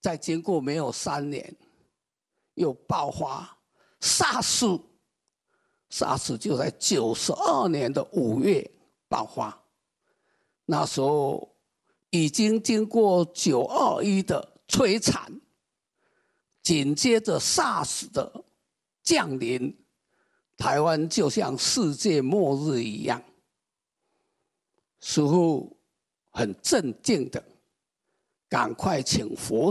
再经过没有3年，又爆发 SARS 就在92年的5月爆发。那时候已经经过921的摧残，紧接着 SARS 的降临，台湾就像世界末日一样。师父很镇静的，赶快请佛